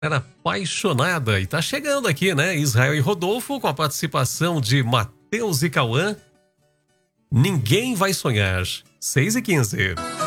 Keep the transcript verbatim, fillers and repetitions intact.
Era apaixonada e tá chegando aqui, né? Israel e Rodolfo com a participação de Matheus e Cauã. Ninguém vai sonhar. seis e quinze.